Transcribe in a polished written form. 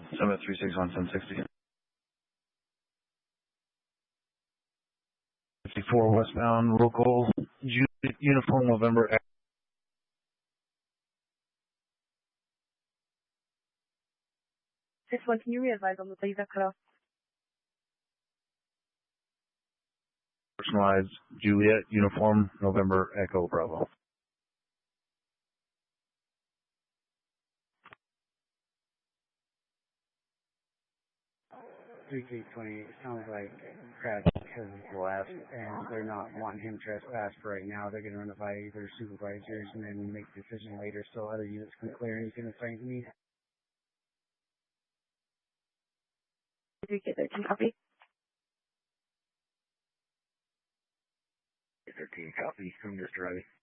7361760. 54 westbound local Juliet uniform November. 6-1, can you re-advise on the plate that cut off? Personalized Juliet uniform November Echo Bravo. 3820 sounds like crash because of blast, and they're not wanting him trespass for right now. They're going to notify their supervisors and then make a decision later so other units can clear. Anything that's saying to me? 13 copy. 13 copy. I'm just driving.